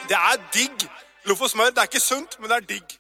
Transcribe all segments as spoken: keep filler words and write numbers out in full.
Det er digg. Loff og smør, det er ikke sunt, men det er digg.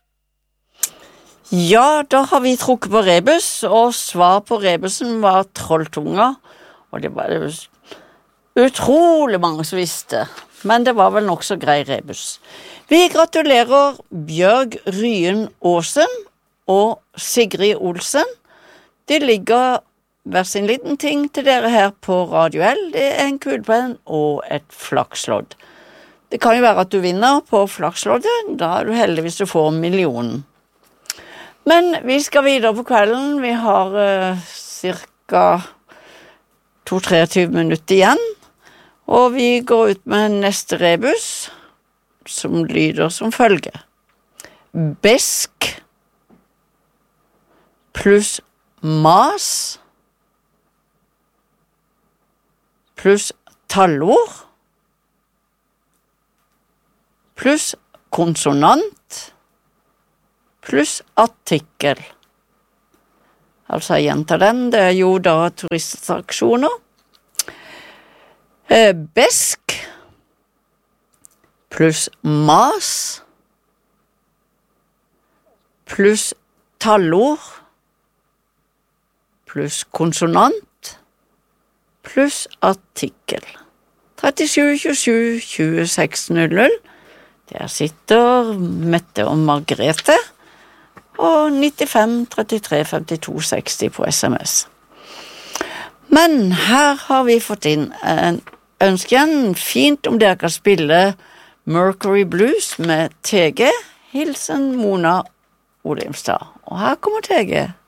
Ja, da har vi trukket på rebus, og svar på rebusen var trolltunga, og det var det utrolig mange som visste, men det var vel nok så grei rebus. Vi gratulerer Bjørg Ryen Åsen og Sigrid Olsen. Det ligger hver sin liten ting til dere her på Radio L. Det er en kulepenn og et flakslodd. Det kan jo være at du vinner på flaksloddet, da er du heldig hvis du får millionen. Men vi skal videre på kvelden. Vi har uh, cirka to til treogtyve minutter igjen, og vi går ut med neste rebus, som lyder som følger. Besk pluss mas pluss tallord pluss konsonant pluss artikkel. Altså, jeg gjentar den, det er jo da turistattraksjoner. Eh, besk pluss mas pluss tallord pluss konsonant pluss artikkel. trettisju tjuesju tjueseks null null. Der sitter Mette og Margrethe, og nittifem trettitre femtito seksti på sms. Men her har vi fått inn en ønske igjen. Fint om dere kan spille Mercury Blues med T G. Hilsen Mona Olimstad. Og her kommer T G.